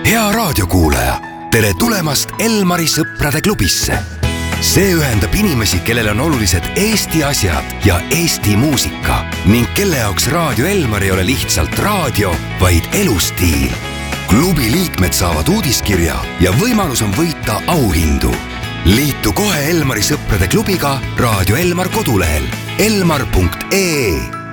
hea raadiokuulaja, tere tulemast Elmari sõprade klubisse. See ühendab inimesi, kellel on olulised Eesti asjad ja Eesti muusika ning kelle jaoks Raadio Elmar ei ole lihtsalt raadio, vaid elustiil. Klubi liikmed saavad uudiskirja ja võimalus on võita auhindu. Liitu kohe Elmari sõprade klubiga Raadio Elmar kodulehel elmar.ee.